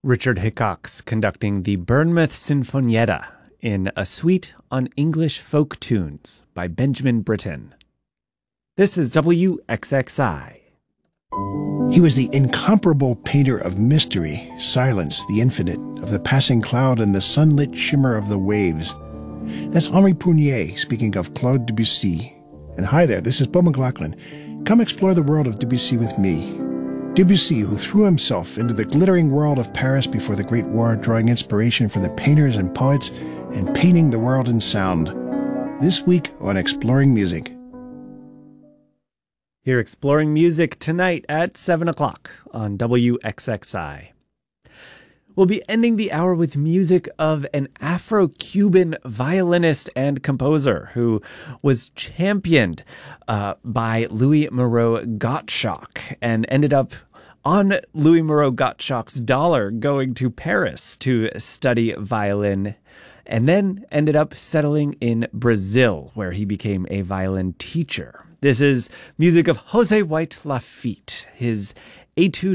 Richard Hickox conducting the Bournemouth Sinfonietta in A Suite on English Folk Tunes by Benjamin Britten. This is WXXI. He was the incomparable painter of mystery, silence, the infinite, of the passing cloud and the sunlit shimmer of the waves. That's Henri Prunier speaking of Claude Debussy. And hi there, this is Beau McLaughlin. Come explore the world of Debussy with me. Debussy, who threw himself into the glittering world of Paris before the Great War, drawing inspiration from the painters and poets and painting the world in sound. This week on Exploring Music. Here exploring music tonight at 7 o'clock on WXXI. We'll be ending the hour with music of an Afro-Cuban violinist and composer who was championed by Louis Moreau Gottschalk and ended up on Louis Moreau Gottschalk's dollar going to Paris to study violin, and then ended up settling in Brazil, where he became a violin teacher. This is music of Jose White Lafitte, his Etude